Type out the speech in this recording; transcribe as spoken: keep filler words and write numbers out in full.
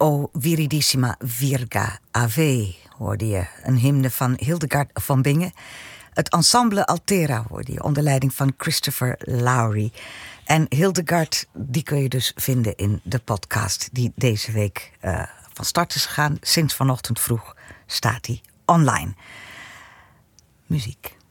O Viridissima Virga Ave hoorde je, een hymne van Hildegard van Bingen. Het ensemble Altera hoorde je, onder leiding van Christopher Lowry. En Hildegard, die kun je dus vinden in de podcast die deze week uh, van start is gegaan. Sinds vanochtend vroeg staat die online. Muziek.